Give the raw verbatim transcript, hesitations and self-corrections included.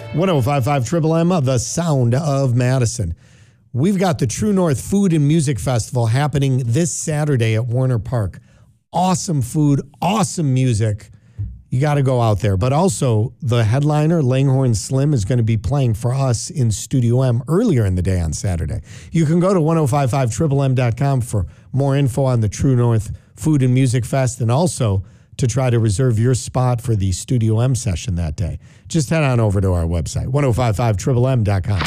one oh five point five Triple M, the sound of Madison. We've got the True North Food and Music Festival happening this Saturday at Warner Park. Awesome food, awesome music. You got to go out there. But also, the headliner, Langhorne Slim, is going to be playing for us in Studio M earlier in the day on Saturday. You can go to ten fifty-five triple M dot com for more info on the True North Food and Music Fest, and also to try to reserve your spot for the Studio M session that day. Just head on over to our website, ten fifty-five triple M dot com.